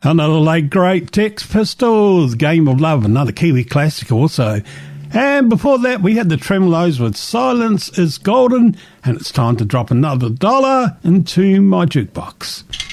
Another late great Sex Pistols, Game of Love, another Kiwi classic also. And before that, we had the Tremolos with Silence is Golden, and it's time to drop another $1 into my jukebox.